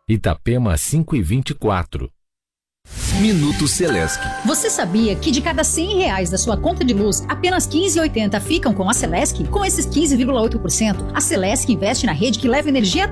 Itapema 5:24. Minuto Celesc. Você sabia que de cada R$100 da sua conta de luz, apenas 15,80 ficam com a Celesc? Com esses 15,8%, a Celesc investe na rede que leva energia